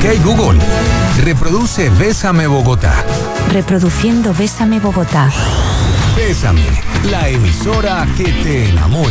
Ok, Google, reproduce Bésame Bogotá. Reproduciendo Bésame Bogotá. Bésame, la emisora que te enamora.